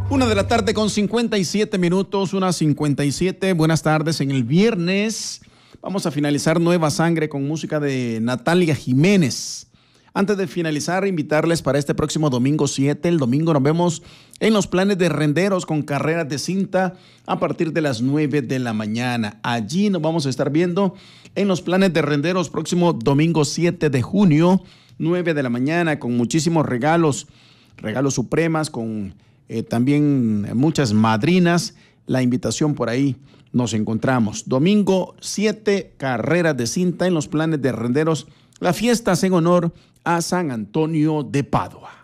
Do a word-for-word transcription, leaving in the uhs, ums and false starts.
Una de la tarde con cincuenta y siete minutos, una cincuenta y siete. Buenas tardes en el viernes. Vamos a finalizar Nueva Sangre con música de Natalia Jiménez. Antes de finalizar, invitarles para este próximo domingo siete. El domingo nos vemos en los Planes de Renderos con carreras de cinta a partir de las nueve de la mañana. Allí nos vamos a estar viendo en los Planes de Renderos próximo domingo siete de junio, nueve de la mañana, con muchísimos regalos, regalos supremas, con eh, también muchas madrinas. La invitación por ahí. Nos encontramos domingo siete, carreras de cinta en los Planes de Renderos, las fiestas en honor a San Antonio de Padua.